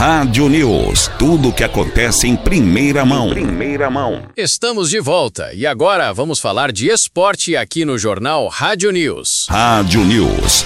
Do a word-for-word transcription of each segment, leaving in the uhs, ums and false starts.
Rádio News. Tudo o que acontece em primeira mão. Em primeira mão. Estamos de volta e agora vamos falar de esporte aqui no Jornal Rádio News. Rádio News.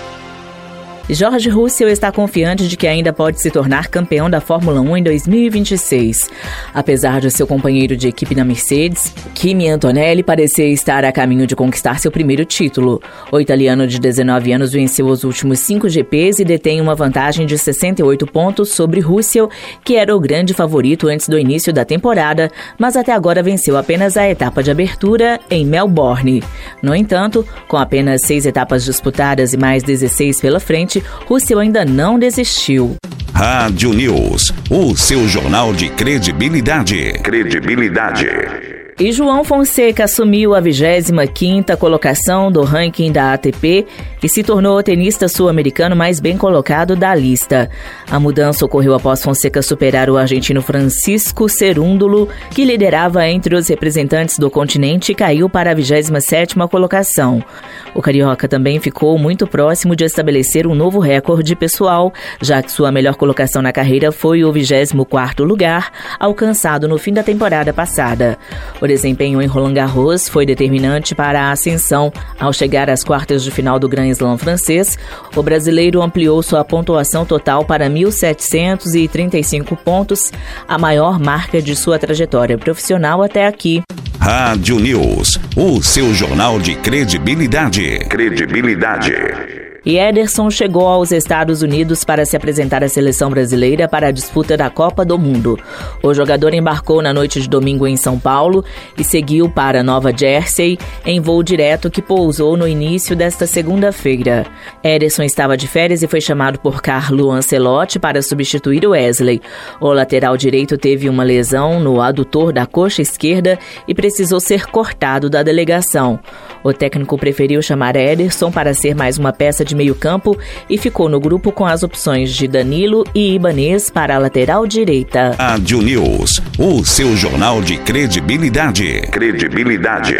George Russell está confiante de que ainda pode se tornar campeão da Fórmula um em dois mil e vinte e seis. Apesar de seu companheiro de equipe na Mercedes, Kimi Antonelli parecia estar a caminho de conquistar seu primeiro título. O italiano de dezenove anos venceu os últimos cinco G Ps e detém uma vantagem de sessenta e oito pontos sobre Russell, que era o grande favorito antes do início da temporada, mas até agora venceu apenas a etapa de abertura em Melbourne. No entanto, com apenas seis etapas disputadas e mais dezesseis pela frente, Russell ainda não desistiu. Rádio News, o seu jornal de credibilidade. Credibilidade. E João Fonseca assumiu a vigésima quinta colocação do ranking da A T P e se tornou o tenista sul-americano mais bem colocado da lista. A mudança ocorreu após Fonseca superar o argentino Francisco Cerúndolo, que liderava entre os representantes do continente e caiu para a vigésima sétima colocação. O carioca também ficou muito próximo de estabelecer um novo recorde pessoal, já que sua melhor colocação na carreira foi o vigésimo quarto lugar, alcançado no fim da temporada passada. O desempenho em Roland Garros foi determinante para a ascensão. Ao chegar às quartas de final do Grand Slam francês, o brasileiro ampliou sua pontuação total para mil setecentos e trinta e cinco pontos, a maior marca de sua trajetória profissional até aqui. Rádio News, o seu jornal de credibilidade. Credibilidade. E Ederson chegou aos Estados Unidos para se apresentar à seleção brasileira para a disputa da Copa do Mundo. O jogador embarcou na noite de domingo em São Paulo e seguiu para Nova Jersey em voo direto que pousou no início desta segunda-feira. Ederson estava de férias e foi chamado por Carlo Ancelotti para substituir o Wesley. O lateral direito teve uma lesão no adutor da coxa esquerda e precisou ser cortado da delegação. O técnico preferiu chamar Ederson para ser mais uma peça de meio-campo e ficou no grupo com as opções de Danilo e Ibanez para a lateral direita. Rádio News, o seu jornal de credibilidade. Credibilidade.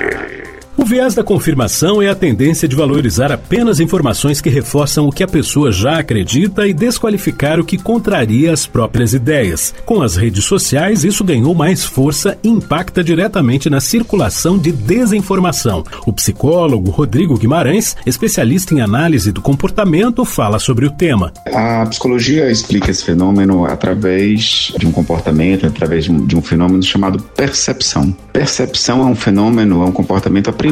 O viés da confirmação é a tendência de valorizar apenas informações que reforçam o que a pessoa já acredita e desqualificar o que contraria as próprias ideias. Com as redes sociais, isso ganhou mais força e impacta diretamente na circulação de desinformação. O psicólogo Rodrigo Guimarães, especialista em análise do comportamento, fala sobre o tema. A psicologia explica esse fenômeno através de um comportamento, através de um, de um fenômeno chamado percepção. Percepção é um fenômeno, é um comportamento aprendido.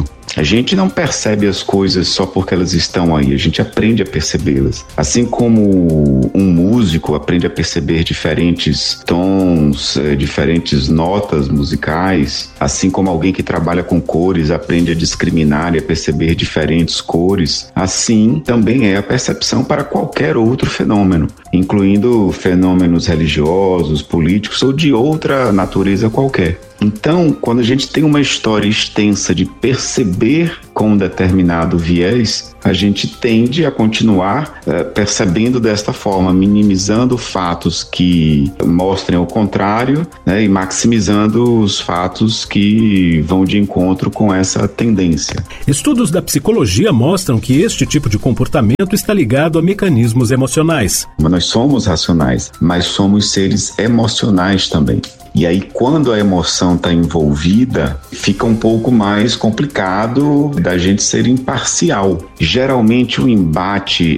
A gente não percebe as coisas só porque elas estão aí, a gente aprende a percebê-las. Assim como um músico aprende a perceber diferentes tons, diferentes notas musicais, assim como alguém que trabalha com cores aprende a discriminar e a perceber diferentes cores, assim também é a percepção para qualquer outro fenômeno, incluindo fenômenos religiosos, políticos ou de outra natureza qualquer. Então, quando a gente tem uma história extensa de perceber com um determinado viés, a gente tende a continuar uh, percebendo desta forma, minimizando fatos que mostrem o contrário, né, e maximizando os fatos que vão de encontro com essa tendência. Estudos da psicologia mostram que este tipo de comportamento está ligado a mecanismos emocionais. Nós somos racionais, mas somos seres emocionais também. E aí, quando a emoção está envolvida, fica um pouco mais complicado da gente ser imparcial. Geralmente, o embate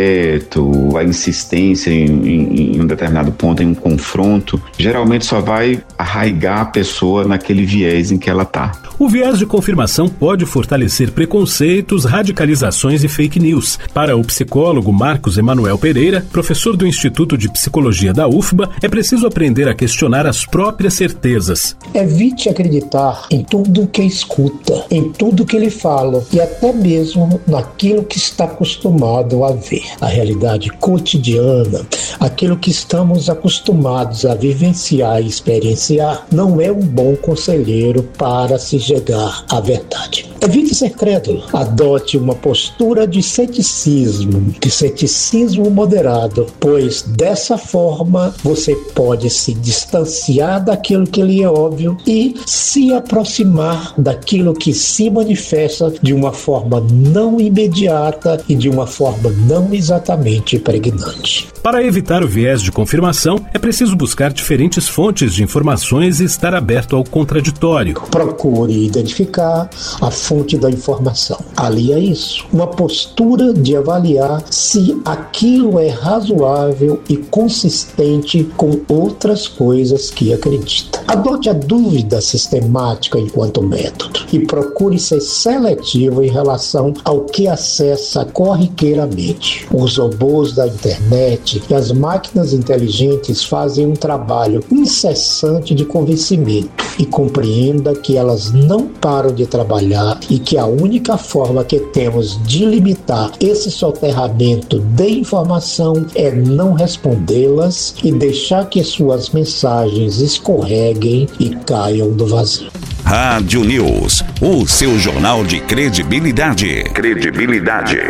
direto, a insistência em, em, em um determinado ponto, em um confronto, geralmente só vai arraigar a pessoa naquele viés em que ela está. O viés de confirmação pode fortalecer preconceitos, radicalizações e fake news. Para o psicólogo Marcos Emanuel Pereira, professor do Instituto de Psicologia da U F B A, é preciso aprender a questionar as próprias certezas. Evite acreditar em tudo que escuta, em tudo que ele fala e até mesmo naquilo que está acostumado a ver. A realidade cotidiana, aquilo que estamos acostumados a vivenciar e experienciar, não é um bom conselheiro para se chegar à verdade. Evite ser crédulo. Adote uma postura de ceticismo, de ceticismo moderado, pois dessa forma você pode se distanciar daquilo que lhe é óbvio e se aproximar daquilo que se manifesta de uma forma não imediata e de uma forma não exatamente pregnante. Para evitar o viés de confirmação, é preciso buscar diferentes fontes de informações e estar aberto ao contraditório. Procure identificar a fonte da informação. Ali é isso. Uma postura de avaliar se aquilo é razoável e consistente com outras coisas que acredita. Adote a dúvida sistemática enquanto método e procure ser seletivo em relação ao que acessa corriqueiramente. Os robôs da internet e as máquinas inteligentes fazem um trabalho incessante de convencimento e compreenda que elas não param de trabalhar e que a única forma que temos de limitar esse soterramento de informação é não respondê-las e deixar que suas mensagens escorreguem e caiam do vazio. Rádio News, o seu jornal de credibilidade. Credibilidade.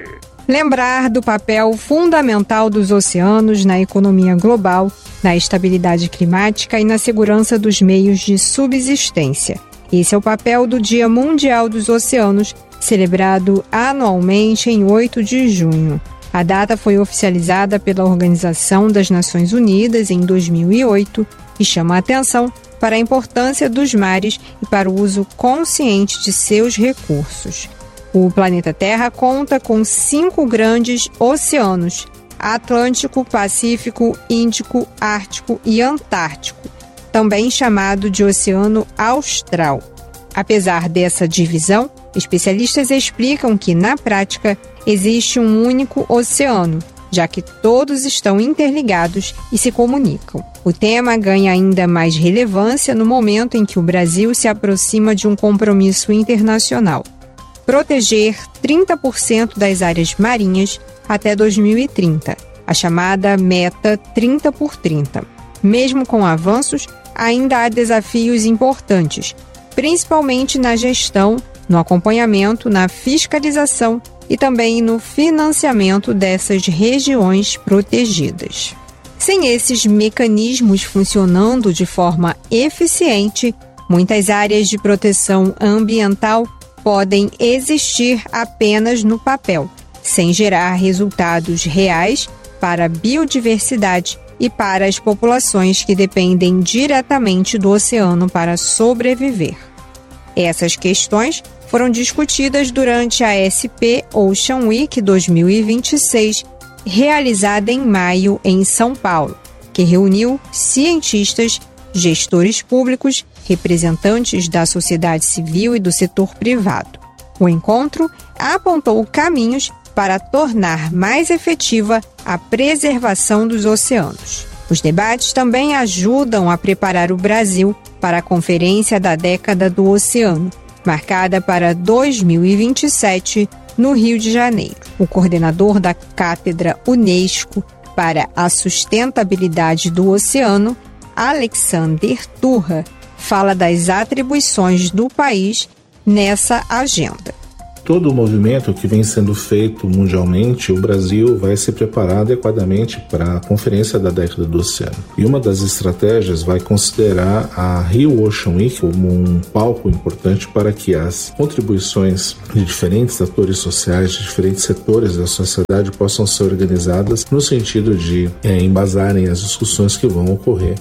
Lembrar do papel fundamental dos oceanos na economia global, na estabilidade climática e na segurança dos meios de subsistência. Esse é o papel do Dia Mundial dos Oceanos, celebrado anualmente em oito de junho. A data foi oficializada pela Organização das Nações Unidas em dois mil e oito e chama a atenção para a importância dos mares e para o uso consciente de seus recursos. O planeta Terra conta com cinco grandes oceanos: Atlântico, Pacífico, Índico, Ártico e Antártico, também chamado de Oceano Austral. Apesar dessa divisão, especialistas explicam que, na prática, existe um único oceano, já que todos estão interligados e se comunicam. O tema ganha ainda mais relevância no momento em que o Brasil se aproxima de um compromisso internacional: proteger trinta por cento das áreas marinhas até dois mil e trinta, a chamada Meta trinta por trinta. Mesmo com avanços, ainda há desafios importantes, principalmente na gestão, no acompanhamento, na fiscalização e também no financiamento dessas regiões protegidas. Sem esses mecanismos funcionando de forma eficiente, muitas áreas de proteção ambiental podem existir apenas no papel, sem gerar resultados reais para a biodiversidade e para as populações que dependem diretamente do oceano para sobreviver. Essas questões foram discutidas durante a S P Ocean Week dois mil e vinte e seis, realizada em maio em São Paulo, que reuniu cientistas, gestores públicos, representantes da sociedade civil e do setor privado. O encontro apontou caminhos para tornar mais efetiva a preservação dos oceanos. Os debates também ajudam a preparar o Brasil para a Conferência da Década do Oceano, marcada para dois mil e vinte e sete, no Rio de Janeiro. O coordenador da Cátedra Unesco para a Sustentabilidade do Oceano, Alexander Turra, fala das atribuições do país nessa agenda. Todo o movimento que vem sendo feito mundialmente, o Brasil vai se preparar adequadamente para a Conferência da Década do Oceano. E uma das estratégias vai considerar a Rio Ocean Week como um palco importante para que as contribuições de diferentes atores sociais, de diferentes setores da sociedade possam ser organizadas no sentido de é, embasarem as discussões que vão ocorrer.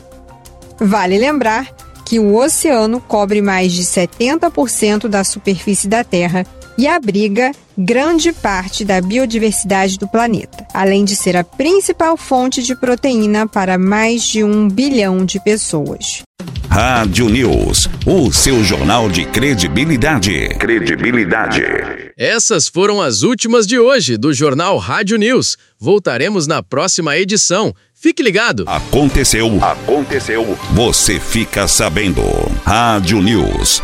Vale lembrar que o oceano cobre mais de setenta por cento da superfície da Terra e abriga grande parte da biodiversidade do planeta, além de ser a principal fonte de proteína para mais de um bilhão de pessoas. Rádio News, o seu jornal de credibilidade. Credibilidade. Essas foram as últimas de hoje do Jornal Rádio News. Voltaremos na próxima edição. Fique ligado. Aconteceu. Aconteceu. Você fica sabendo. Rádio News.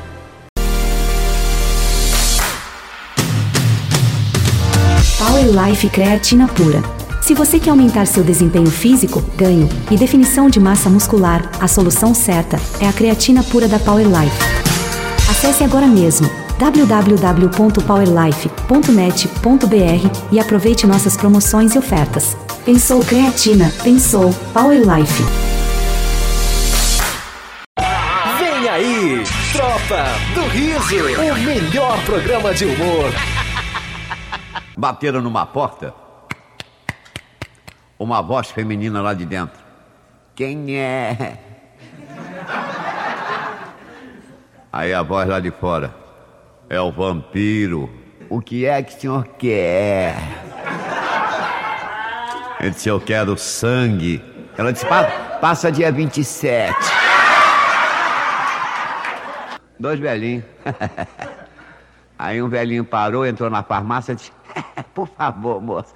Power Life Creatina Pura. Se você quer aumentar seu desempenho físico, ganho e definição de massa muscular, a solução certa é a creatina pura da Power Life. Acesse agora mesmo w w w ponto powerlife ponto net ponto b r e aproveite nossas promoções e ofertas. Pensou Creatina, pensou Powerlife. Vem aí, Tropa do Riso, o melhor programa de humor. Bateram numa porta, uma voz feminina lá de dentro. Quem é? Aí a voz lá de fora. É o vampiro. O que é que o senhor quer? Ele disse, eu quero sangue. Ela disse, passa dia vinte e sete. Dois velhinhos. Aí um velhinho parou, entrou na farmácia e disse, por favor, moça.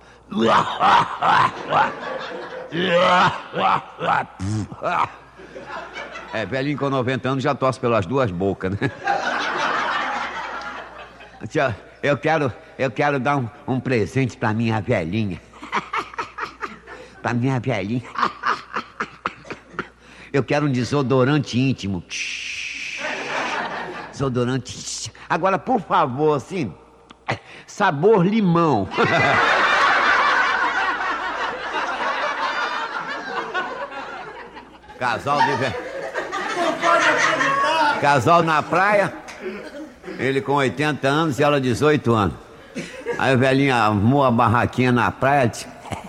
É, velhinho com noventa anos já tosse pelas duas bocas, né? Eu quero, eu quero dar um, um presente pra minha velhinha. Pra minha velhinha. Eu quero um desodorante íntimo. Desodorante íntimo. Agora, por favor, assim, sabor limão. Casal de velho. Casal na praia. Ele com oitenta anos e ela dezoito anos. Aí o velhinho armou a barraquinha na praia. Disse...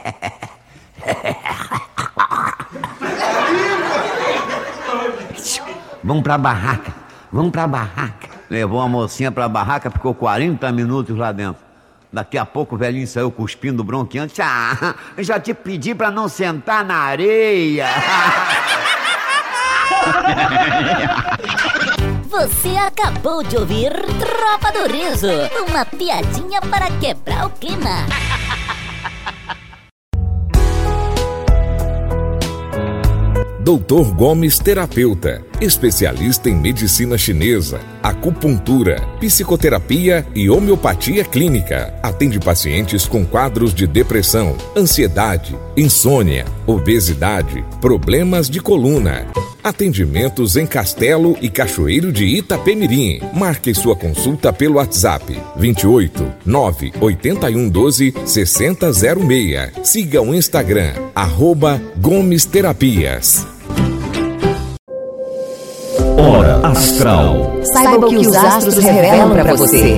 Vamos pra barraca, vamos pra barraca. Levou a mocinha pra barraca, ficou quarenta minutos lá dentro. Daqui a pouco o velhinho saiu cuspindo bronqueante. Ah, eu já te pedi pra não sentar na areia. Você acabou de ouvir Tropa do Riso, uma piadinha para quebrar o clima. doutor Gomes Terapeuta, especialista em medicina chinesa, acupuntura, psicoterapia e homeopatia clínica. Atende pacientes com quadros de depressão, ansiedade, insônia, obesidade, problemas de coluna. Atendimentos em Castelo e Cachoeiro de Itapemirim. Marque sua consulta pelo WhatsApp vinte e oito, nove oito um um doze, seis zero zero seis. Siga o Instagram, arroba Gomes Terapias. Hora Astral. Saiba o que os astros revelam para você.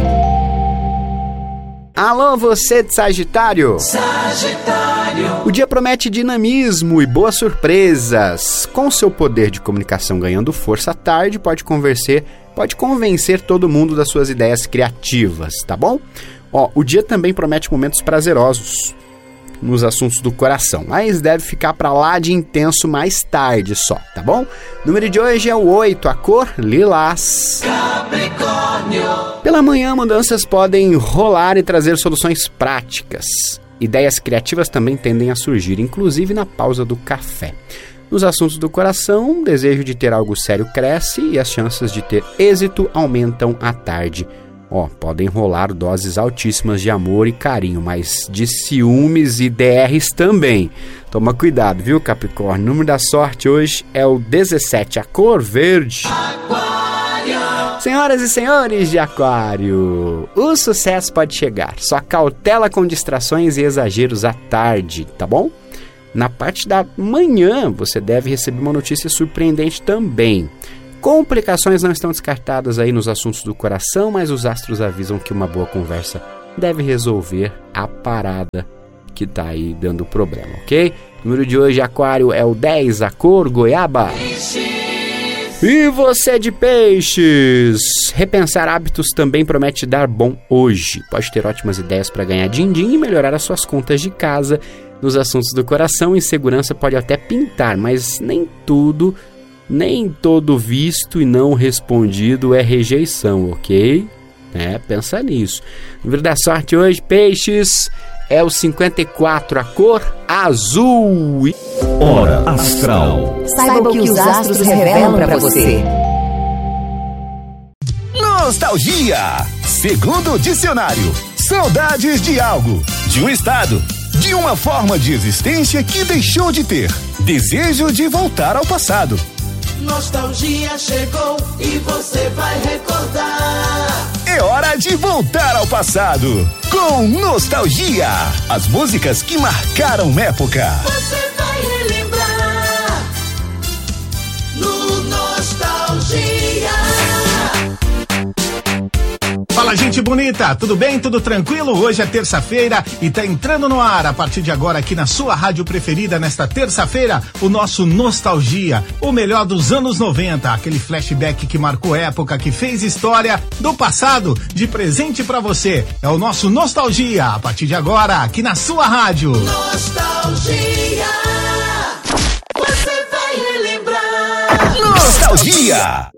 Alô, você de Sagitário! Sagitário! O dia promete dinamismo e boas surpresas. Com seu poder de comunicação ganhando força à tarde, pode convencer, pode convencer todo mundo das suas ideias criativas, tá bom? Ó, o dia também promete momentos prazerosos nos assuntos do coração, mas deve ficar pra lá de intenso mais tarde só, tá bom? O número de hoje é o oito, a cor lilás. Capricórnio. Pela manhã, mudanças podem rolar e trazer soluções práticas. Ideias criativas também tendem a surgir, inclusive na pausa do café. Nos assuntos do coração, o desejo de ter algo sério cresce e as chances de ter êxito aumentam à tarde. Ó, podem rolar doses altíssimas de amor e carinho, mas de ciúmes e D Rs também. Toma cuidado, viu, Capricórnio? O número da sorte hoje é o dezessete, a cor verde. Aquário. Senhoras e senhores de Aquário, o sucesso pode chegar, só cautela com distrações e exageros à tarde, tá bom? Na parte da manhã, você deve receber uma notícia surpreendente também. Complicações não estão descartadas aí nos assuntos do coração, mas os astros avisam que uma boa conversa deve resolver a parada que tá aí dando problema, ok? O número de hoje, Aquário, é o dez, a cor goiaba. Peixes. E você de peixes? Repensar hábitos também promete dar bom hoje. Pode ter ótimas ideias para ganhar din-din e melhorar as suas contas de casa. Nos assuntos do coração, insegurança pode até pintar, mas nem tudo... Nem todo visto e não respondido é rejeição, ok? É, pensa nisso. O número da sorte hoje, peixes, é o cinquenta e quatro, a cor azul. Hora Astral. Saiba o que os astros revelam para você. Nostalgia. Segundo o dicionário, saudades de algo, de um estado, de uma forma de existência que deixou de ter. Desejo de voltar ao passado. Nostalgia chegou e você vai recordar. É hora de voltar ao passado com Nostalgia. As músicas que marcaram época. Você vai relembrar no Nostalgia. Fala, gente bonita, tudo bem? Tudo tranquilo? Hoje é terça-feira e tá entrando no ar, a partir de agora, aqui na sua rádio preferida, nesta terça-feira, o nosso Nostalgia, o melhor dos anos noventa, aquele flashback que marcou época, que fez história do passado, de presente pra você. É o nosso Nostalgia, a partir de agora, aqui na sua rádio. Nostalgia. Você vai relembrar. Nostalgia.